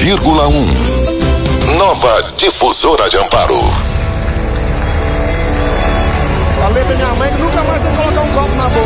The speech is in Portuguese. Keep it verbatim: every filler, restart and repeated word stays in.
vírgula um. Nova Difusora de Amparo. Falei pra minha mãe que nunca mais ia colocar um copo na boca.